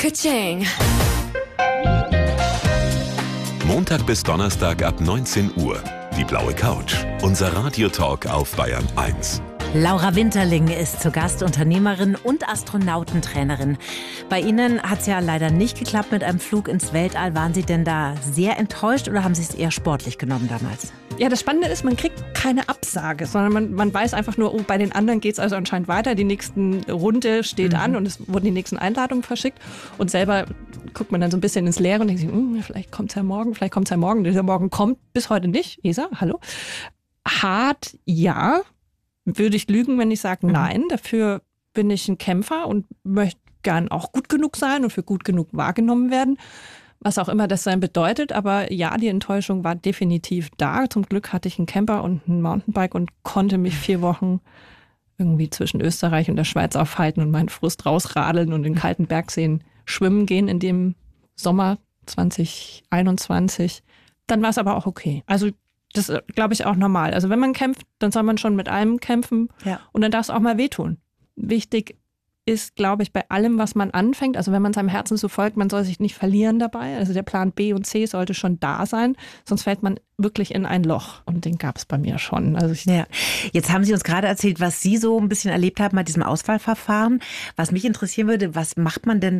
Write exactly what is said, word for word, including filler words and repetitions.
Ka-ching. Montag bis Donnerstag ab neunzehn Uhr. Die blaue Couch. Unser Radiotalk auf Bayern eins. Laura Winterling ist zu Gast, Unternehmerin und Astronautentrainerin. Bei Ihnen hat es ja leider nicht geklappt mit einem Flug ins Weltall. Waren Sie denn da sehr enttäuscht oder haben Sie es eher sportlich genommen damals? Ja, das Spannende ist, man kriegt keine Absage, sondern man, man weiß einfach nur, oh, bei den anderen geht es also anscheinend weiter. Die nächste Runde steht mhm. an und es wurden die nächsten Einladungen verschickt. Und selber guckt man dann so ein bisschen ins Leere und denkt sich, hm, vielleicht kommt es ja morgen, vielleicht kommt es ja morgen. Dieser Morgen kommt bis heute nicht. E S A, hallo. Hart, ja. Würde ich lügen, wenn ich sage nein. Dafür bin ich ein Kämpfer und möchte gern auch gut genug sein und für gut genug wahrgenommen werden. Was auch immer das sein bedeutet. Aber ja, die Enttäuschung war definitiv da. Zum Glück hatte ich einen Camper und ein Mountainbike und konnte mich vier Wochen irgendwie zwischen Österreich und der Schweiz aufhalten und meinen Frust rausradeln und in kalten Bergseen schwimmen gehen in dem Sommer zwanzig einundzwanzig. Dann war es aber auch okay. Also das ist, glaube ich, auch normal. Also wenn man kämpft, dann soll man schon mit allem kämpfen ja. Und dann darf es auch mal wehtun. Wichtig ist, glaube ich, bei allem, was man anfängt, also wenn man seinem Herzen so folgt, man soll sich nicht verlieren dabei. Also der Plan B und C sollte schon da sein, sonst fällt man wirklich in ein Loch. Und den gab es bei mir schon. Also ich ja. Jetzt haben Sie uns gerade erzählt, was Sie so ein bisschen erlebt haben bei diesem Auswahlverfahren. Was mich interessieren würde, was macht man denn